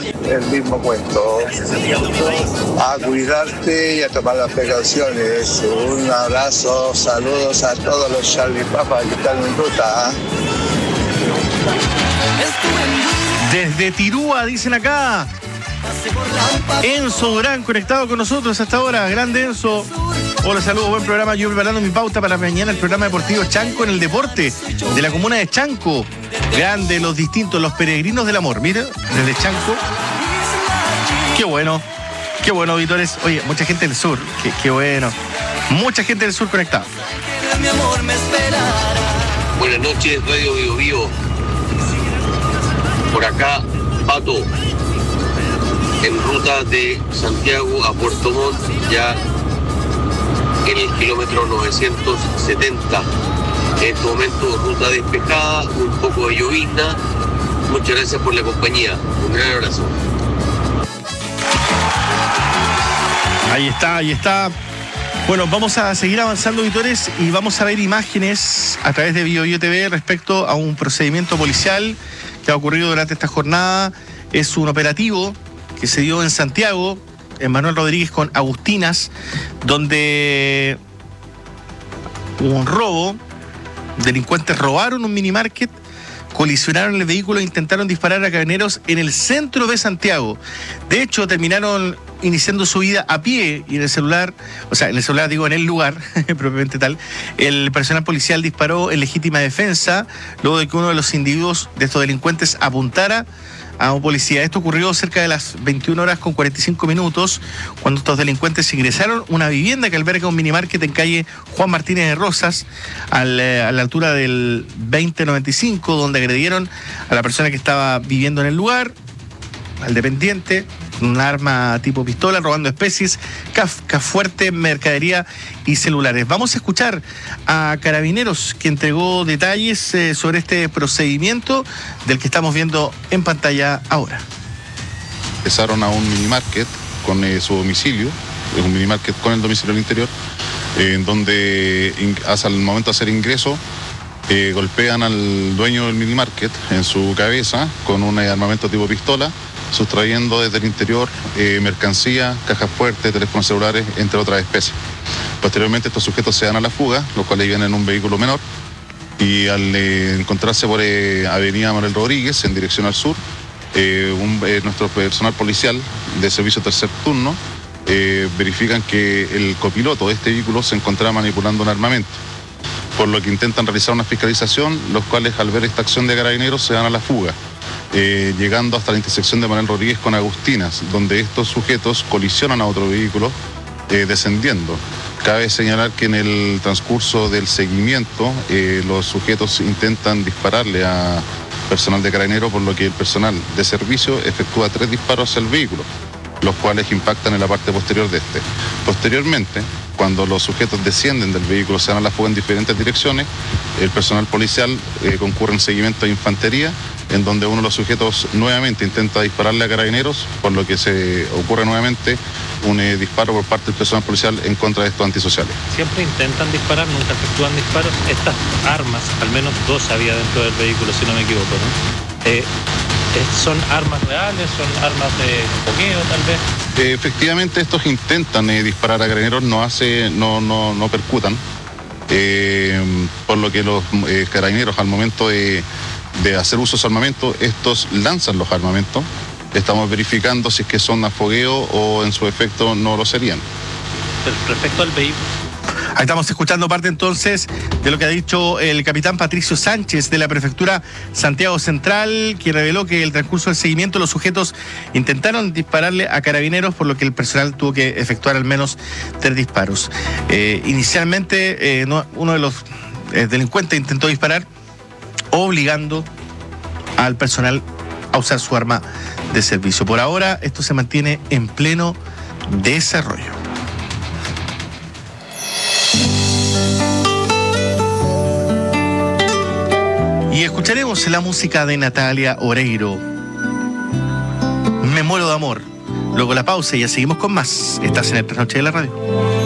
el mismo cuento. A cuidarte y a tomar las precauciones. Un abrazo, saludos a todos los Charlie Papas que están en ruta. Desde Tirúa, dicen acá. Enzo Durán conectado con nosotros hasta ahora. Grande Enzo. Hola, saludos, buen programa. Yo preparando mi pauta para mañana el programa deportivo Chanco en el deporte de la comuna de Chanco. Grande, los distintos, los peregrinos del amor. Mira, desde Chanco. Qué bueno, auditores. Oye, mucha gente del sur. Qué bueno. Mucha gente del sur conectada. Buenas noches, Radio Bio Bio. Por acá, Pato, en ruta de Santiago a Puerto Montt, ya en el kilómetro 970. En este momento, ruta despejada, un poco de llovizna. Muchas gracias por la compañía. Un gran abrazo. Ahí está. Bueno, vamos a seguir avanzando, auditores, y vamos a ver imágenes a través de Bio Bio TV respecto a un procedimiento policial que ha ocurrido durante esta jornada. Es un operativo que se dio en Santiago, en Manuel Rodríguez con Agustinas, donde hubo un robo. Delincuentes robaron un minimarket, colisionaron el vehículo e intentaron disparar a carabineros en el centro de Santiago. De hecho, terminaron iniciando su vida a pie y en el lugar, propiamente tal, el personal policial disparó en legítima defensa luego de que uno de los individuos de estos delincuentes apuntara a un policía. Esto ocurrió cerca de las 21 horas con 45 minutos, cuando estos delincuentes ingresaron a una vivienda que alberga un minimarket en calle Juan Martínez de Rosas, a la altura del 2095, donde agredieron a la persona que estaba viviendo en el lugar, al dependiente, con un arma tipo pistola, robando especies, caja fuerte, mercadería y celulares. Vamos a escuchar a Carabineros, que entregó detalles sobre este procedimiento del que estamos viendo en pantalla ahora. Empezaron a un minimarket con su domicilio, es un minimarket con el domicilio al interior, en donde hasta el momento de hacer ingreso golpean al dueño del minimarket en su cabeza con un armamento tipo pistola, sustrayendo desde el interior mercancía, cajas fuertes, teléfonos celulares, entre otras especies. Posteriormente estos sujetos se dan a la fuga, los cuales vienen en un vehículo menor, y al encontrarse por Avenida Manuel Rodríguez en dirección al sur, nuestro personal policial de servicio tercer turno verifican que el copiloto de este vehículo se encontraba manipulando un armamento, por lo que intentan realizar una fiscalización, los cuales al ver esta acción de Carabineros se dan a la fuga, llegando hasta la intersección de Manuel Rodríguez con Agustinas, donde estos sujetos colisionan a otro vehículo descendiendo. Cabe señalar que en el transcurso del seguimiento los sujetos intentan dispararle a personal de Carabineros, por lo que el personal de servicio efectúa 3 disparos hacia el vehículo, los cuales impactan en la parte posterior de este. Posteriormente, cuando los sujetos descienden del vehículo, se dan a la fuga en diferentes direcciones, el personal policial concurre en seguimiento de infantería, en donde uno de los sujetos nuevamente intenta dispararle a Carabineros, por lo que se ocurre nuevamente un disparo por parte del personal policial en contra de estos antisociales. Siempre intentan disparar, nunca efectúan disparos. Estas armas, al menos 2 había dentro del vehículo, si no me equivoco, ¿no? ¿Son armas reales? ¿Son armas de fogueo, tal vez? Efectivamente, estos intentan disparar a Carabineros, no percutan, por lo que los Carabineros, al momento de hacer uso de su armamento, estos lanzan los armamentos. Estamos verificando si es que son a fogueo o en su efecto no lo serían. Respecto al vehículo. Ahí estamos escuchando parte entonces de lo que ha dicho el capitán Patricio Sánchez de la Prefectura Santiago Central, que reveló que en el transcurso del seguimiento los sujetos intentaron dispararle a Carabineros, por lo que el personal tuvo que efectuar al menos 3 disparos. Inicialmente uno de los delincuentes intentó disparar obligando al personal a usar su arma de servicio. Por ahora esto se mantiene en pleno desarrollo. Y escucharemos la música de Natalia Oreiro, Me muero de amor. Luego la pausa y ya seguimos con más. Estás en el Trasnoche de la Radio.